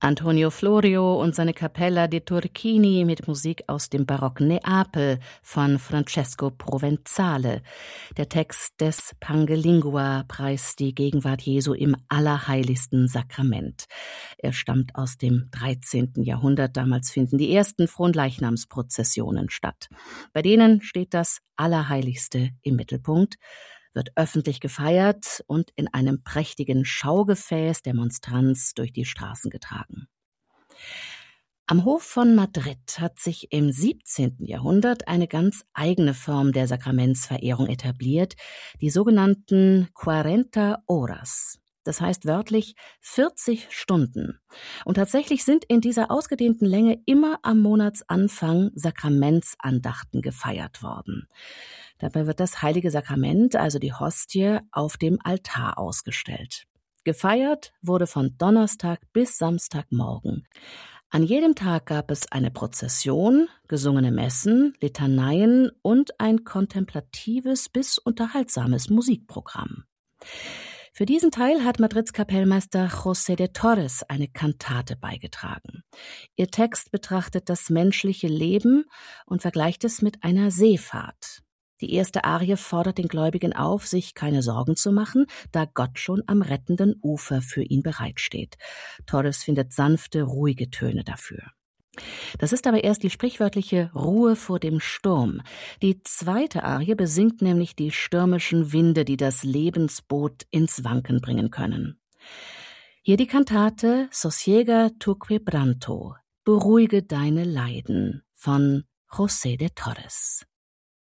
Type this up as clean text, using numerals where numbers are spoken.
Antonio Florio und seine Cappella de Turchini mit Musik aus dem Barock Neapel von Francesco Provenzale. Der Text des Pangelingua preist die Gegenwart Jesu im allerheiligsten Sakrament. Er stammt aus dem 13. Jahrhundert. Damals finden die ersten Fronleichnamsprozessionen statt. Bei denen steht das Allerheiligste im Mittelpunkt, wird öffentlich gefeiert und in einem prächtigen Schaugefäß der Monstranz durch die Straßen getragen. Am Hof von Madrid hat sich im 17. Jahrhundert eine ganz eigene Form der Sakramentsverehrung etabliert, die sogenannten 40 Horas. Das heißt wörtlich 40 Stunden. Und tatsächlich sind in dieser ausgedehnten Länge immer am Monatsanfang Sakramentsandachten gefeiert worden. Dabei wird das Heilige Sakrament, also die Hostie, auf dem Altar ausgestellt. Gefeiert wurde von Donnerstag bis Samstagmorgen. An jedem Tag gab es eine Prozession, gesungene Messen, Litaneien und ein kontemplatives bis unterhaltsames Musikprogramm. Für diesen Teil hat Madrids Kapellmeister José de Torres eine Kantate beigetragen. Ihr Text betrachtet das menschliche Leben und vergleicht es mit einer Seefahrt. Die erste Arie fordert den Gläubigen auf, sich keine Sorgen zu machen, da Gott schon am rettenden Ufer für ihn bereitsteht. Torres findet sanfte, ruhige Töne dafür. Das ist aber erst die sprichwörtliche Ruhe vor dem Sturm. Die zweite Arie besingt nämlich die stürmischen Winde, die das Lebensboot ins Wanken bringen können. Hier die Kantate Sosiega tu quebranto, beruhige deine Leiden von José de Torres.